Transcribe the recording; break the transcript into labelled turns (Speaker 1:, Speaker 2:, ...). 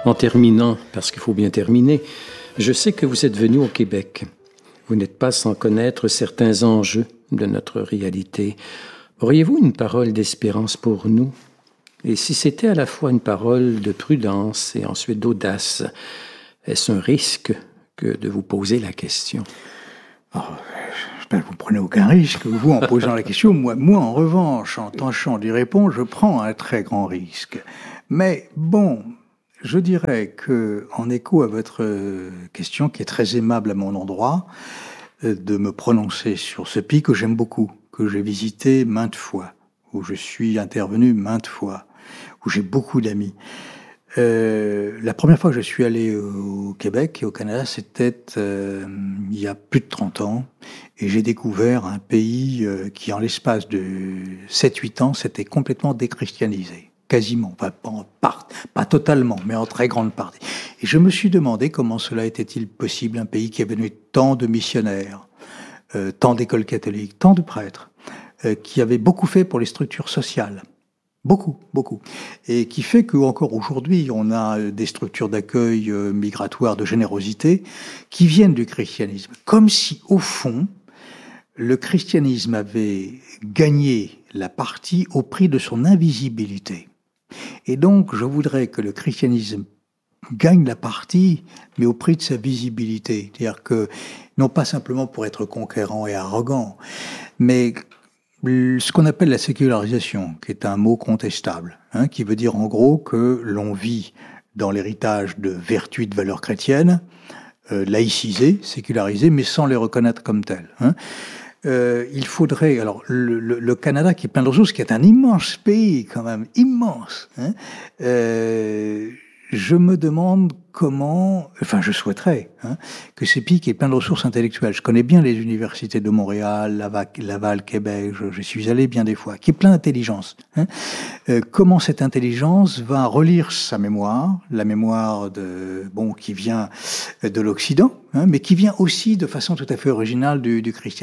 Speaker 1: En terminant, parce qu'il faut bien terminer, je sais que vous êtes venu au Québec. Vous n'êtes pas sans connaître certains enjeux de notre réalité. Auriez-vous une parole d'espérance pour nous? Et si c'était à la fois une parole de prudence et ensuite d'audace, est-ce un risque que de vous poser la question?
Speaker 2: J'espère que vous ne prenez aucun risque, vous, en posant la question. Moi, en revanche, en tâchant d'y répondre, je prends un très grand risque. Mais bon, je dirais que, en écho à votre question, qui est très aimable à mon endroit, de me prononcer sur ce pays que j'aime beaucoup, que j'ai visité maintes fois, où je suis intervenu maintes fois, où j'ai beaucoup d'amis. La première fois que je suis allé au Québec et au Canada, c'était il y a plus de 30 ans, et j'ai découvert un pays qui, en l'espace de 7-8 ans, s'était complètement déchristianisé. Quasiment, pas totalement, mais en très grande partie. Et je me suis demandé comment cela était-il possible, un pays qui avait donné tant de missionnaires, tant d'écoles catholiques, tant de prêtres, qui avait beaucoup fait pour les structures sociales. Beaucoup. Et qui fait qu'encore aujourd'hui, on a des structures d'accueil migratoire de générosité qui viennent du christianisme. Comme si, au fond, le christianisme avait gagné la partie au prix de son invisibilité. Et donc, je voudrais que le christianisme gagne la partie, mais au prix de sa visibilité. C'est-à-dire que, non pas simplement pour être conquérant et arrogant, mais ce qu'on appelle la sécularisation, qui est un mot contestable, qui veut dire en gros que l'on vit dans l'héritage de vertus et de valeurs chrétiennes, laïcisées, sécularisées, mais sans les reconnaître comme telles. Il faudrait, alors le Canada qui est plein de ressources, qui est un immense pays quand même, immense, je me demande je souhaiterais que ces pays qui aient plein de ressources intellectuelles, je connais bien les universités de Montréal, Laval, Québec, je suis allé bien des fois, qui est plein d'intelligence. Comment cette intelligence va relire sa mémoire, la mémoire qui vient de l'Occident, mais qui vient aussi de façon tout à fait originale du christianisme.